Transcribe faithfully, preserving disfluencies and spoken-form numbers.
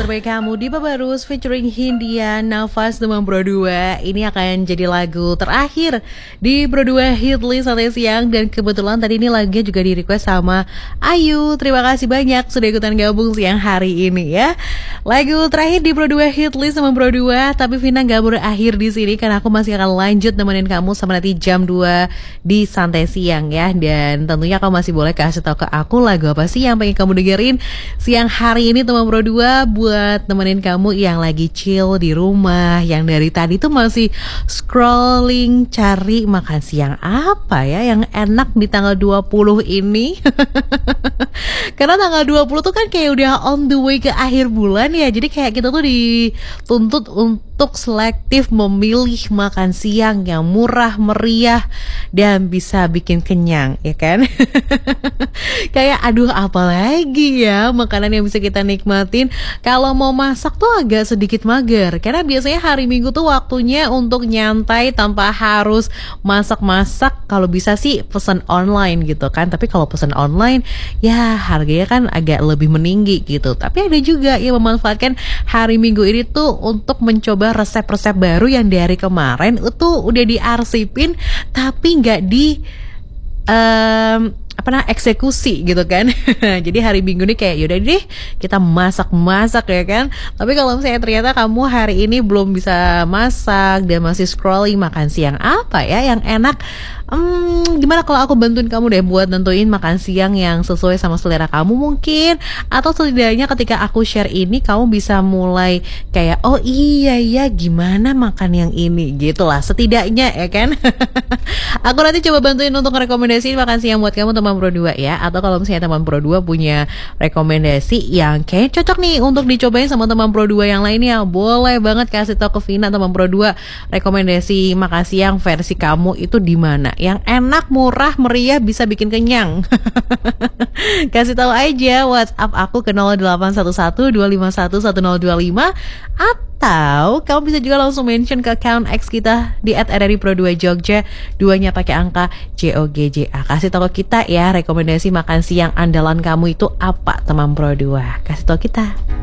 terbaik kamu di Babarus featuring Hindia Nafas teman Pro dua. Ini akan jadi lagu terakhir di Pro dua Hit List Santai Siang. Dan kebetulan tadi ini lagunya juga di request sama Ayu. Terima kasih banyak sudah ikutan gabung siang hari ini ya. Lagu terakhir di Pro dua Hit List teman Pro dua. Tapi Vina gak berakhir di sini karena aku masih akan lanjut nemenin kamu sampai nanti jam dua di Santai Siang ya. Dan tentunya kamu masih boleh kasih tahu ke aku lagu apa sih yang pengen kamu dengerin siang hari ini teman Pro dua, buat nemenin kamu yang lagi chill di rumah, yang dari tadi tuh masih scrolling cari makan siang apa ya yang enak di tanggal dua puluh ini. Karena tanggal dua puluh tuh kan kayak udah on the way ke akhir bulan ya. Jadi kayak kita tuh dituntut untuk selektif memilih makan siang yang murah, meriah, dan bisa bikin kenyang, ya kan? Kayak aduh apalagi ya makanan yang bisa kita nikmatin. Kalau mau masak tuh agak sedikit mager, karena biasanya hari Minggu tuh waktunya untuk nyantai tanpa harus masak-masak. Kalau bisa sih pesan online gitu kan. Tapi kalau pesan online ya harganya kan agak lebih meninggi gitu. Tapi ada juga yang memanfaatkan hari Minggu ini tuh untuk mencoba resep-resep baru yang dari kemarin itu udah diarsipin tapi nggak di um, apa nah eksekusi gitu kan. Jadi hari Minggu nih kayak yaudah deh kita masak-masak ya kan. Tapi kalau misalnya ternyata kamu hari ini belum bisa masak dan masih scrolling makan siang apa ya yang enak, hmm, gimana kalau aku bantuin kamu deh buat nentuin makan siang yang sesuai sama selera kamu mungkin. Atau setidaknya ketika aku share ini kamu bisa mulai kayak oh iya iya gimana makan yang ini gitu lah setidaknya ya kan. Aku nanti coba bantuin untuk rekomendasi makan siang buat kamu teman Pro dua ya. Atau kalau misalnya teman Pro dua punya rekomendasi yang kayak cocok nih untuk dicobain sama teman Pro dua yang lainnya, boleh banget kasih tau ke Vina teman Pro dua rekomendasi makan siang versi kamu itu di mana yang enak, murah, meriah, bisa bikin kenyang. Kasih tahu aja WhatsApp aku ke nol delapan satu satu dua lima satu satu nol dua lima. Atau kamu bisa juga langsung mention ke account X kita di et r r i pro dua jogja, duanya pakai angka J O G J A. Kasih tahu kita ya rekomendasi makan siang andalan kamu itu apa teman Pro dua. Kasih tahu kita.